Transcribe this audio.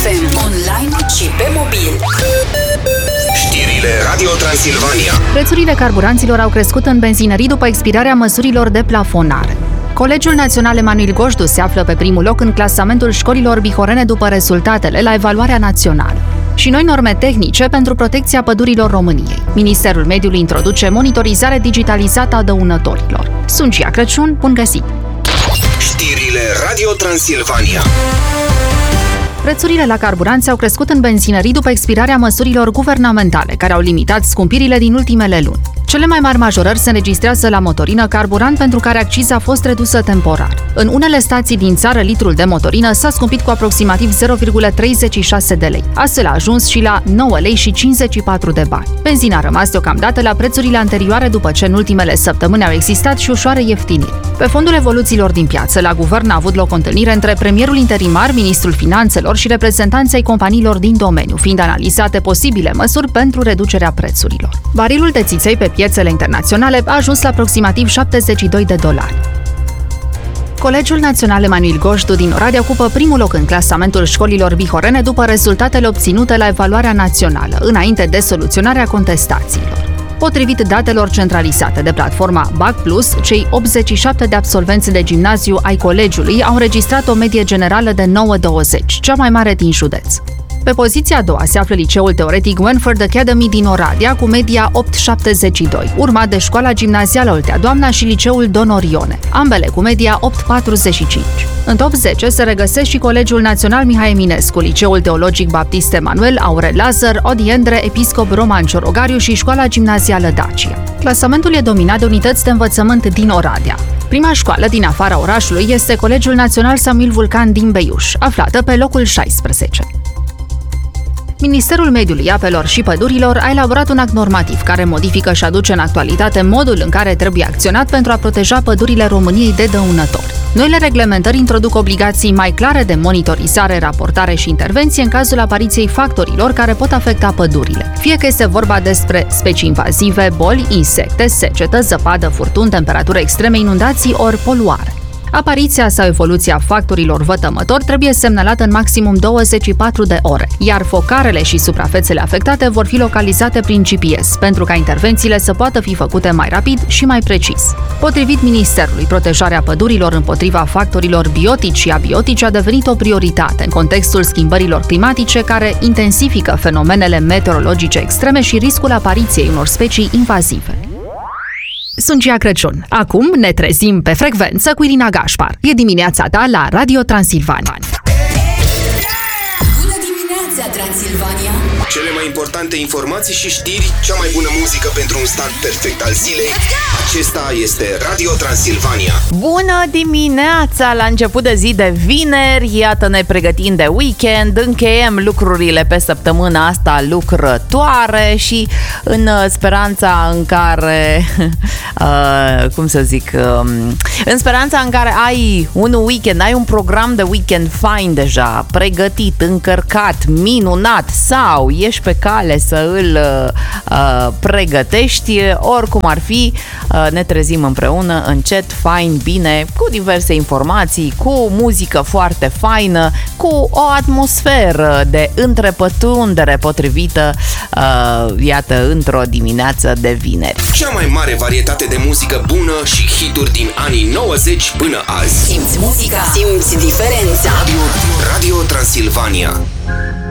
FM, online și pe mobil. Știrile Radio Transilvania. Prețurile carburanților au crescut în benzinării după expirarea măsurilor de plafonare. Colegiul Național Emanuel Gojdu se află pe primul loc în clasamentul școlilor bihorene după rezultatele la evaluarea națională. Și noi norme tehnice pentru protecția pădurilor României. Ministerul Mediului introduce monitorizare digitalizată a dăunătorilor. Sunt Gia Crăciun, bun găsit! Știrile Radio Transilvania. Prețurile la carburanți au crescut în benzinării după expirarea măsurilor guvernamentale, care au limitat scumpirile din ultimele luni. Cele mai mari majorări se înregistrează la motorină, carburant pentru care acciza a fost redusă temporar. În unele stații din țară, litrul de motorină s-a scumpit cu aproximativ 0,36 de lei. Astfel a ajuns și la 9 lei și 54 de bani. Benzina a rămas deocamdată la prețurile anterioare după ce în ultimele săptămâni au existat și ușoare ieftiniri. Pe fondul evoluțiilor din piață, la guvern a avut loc o întâlnire între premierul interimar, ministrul finanțelor și reprezentanții ai companiilor din domeniu, fiind analizate posibile măsuri pentru reducerea prețurilor. Barilul de țiței pe piețele internaționale a ajuns la aproximativ $72. Colegiul Național Emanuel Gojdu din Oradea ocupă primul loc în clasamentul școlilor bihorene după rezultatele obținute la evaluarea națională, înainte de soluționarea contestațiilor. Potrivit datelor centralizate de platforma BAC+, cei 87 de absolvenți de gimnaziu ai colegiului au înregistrat o medie generală de 9,20, cea mai mare din județ. Pe poziția a doua se află liceul teoretic Wenford Academy din Oradea cu media 8,72, urmat de școala gimnazială Oltea Doamna și liceul Don Orione, ambele cu media 8,45. În top 10 se regăsesc și Colegiul Național Mihai Eminescu, liceul teologic Baptist Emanuel, Aurel Lazar, Odiendre, Episcop Roman Ciorogariu și școala gimnazială Dacia. Clasamentul e dominat de unități de învățământ din Oradea. Prima școală din afara orașului este Colegiul Național Samuel Vulcan din Beiuș, aflată pe locul 16. Ministerul Mediului, Apelor și Pădurilor a elaborat un act normativ care modifică și aduce în actualitate modul în care trebuie acționat pentru a proteja pădurile României de dăunători. Noile reglementări introduc obligații mai clare de monitorizare, raportare și intervenție în cazul apariției factorilor care pot afecta pădurile. Fie că este vorba despre specii invazive, boli, insecte, secetă, zăpadă, furtuni, temperatură extreme, inundații ori poluare. Apariția sau evoluția factorilor vătămători trebuie semnalată în maximum 24 de ore, iar focarele și suprafețele afectate vor fi localizate prin GPS, pentru ca intervențiile să poată fi făcute mai rapid și mai precis. Potrivit Ministerului, protejarea pădurilor împotriva factorilor biotici și abiotici a devenit o prioritate în contextul schimbărilor climatice care intensifică fenomenele meteorologice extreme și riscul apariției unor specii invazive. Sunt Gia Crăciun. Acum ne trezim pe frecvență cu Irina Gașpar. E dimineața ta la Radio Transilvania. Bună dimineața, Transilvania! Cele mai importante informații și știri, cea mai bună muzică pentru un start perfect al zilei. Acesta este Radio Transilvania. Bună dimineața! La început de zi de vineri, iată-ne pregătind de weekend, încheiem lucrurile pe săptămâna asta lucrătoare și în speranța în care, în speranța în care ai un weekend, ai un program de weekend fain deja, pregătit, încărcat, minunat sau ești pe cale să îl pregătești, oricum ar fi, ne trezim împreună încet, fain, bine, cu diverse informații, cu muzică foarte faină, cu o atmosferă de întrepătrundere potrivită, iată, într-o dimineață de vineri. Cea mai mare varietate de muzică bună și hituri din anii 90 până azi. Simți muzica, simți diferența. Radio Transilvania.